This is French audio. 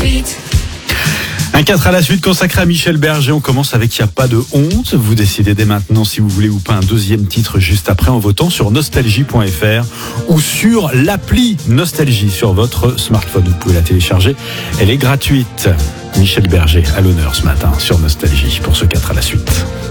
suite. Un 4 à la suite consacré à Michel Berger. On commence avec « Y a pas de honte ». Vous décidez dès maintenant si vous voulez ou pas un deuxième titre juste après en votant sur nostalgie.fr ou sur l'appli Nostalgie sur votre smartphone. Vous pouvez la télécharger, elle est gratuite. Michel Berger à l'honneur ce matin sur Nostalgie pour ce 4 à la suite.